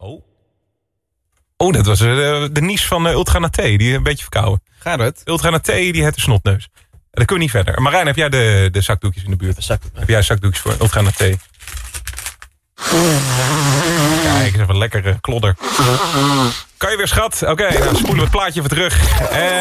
Oh, dat was de niche van Ultranaté. Die is een beetje verkouden. Gaat het? Ultranaté, die heeft een snotneus. En dan kunnen we niet verder. Marijn, heb jij de zakdoekjes in de buurt? Heb jij zakdoekjes voor Ultranaté? Kijk, eens even lekker klodder. Kan je weer, schat? Oké, nou spoelen we het plaatje even terug.